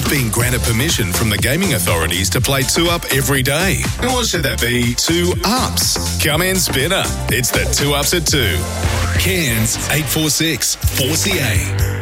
been granted permission from the gaming authorities to play 2UP every day. Or should that be 2 ups? Come in, Spinner. It's the 2 Ups at 2. Cairns 846 4CA.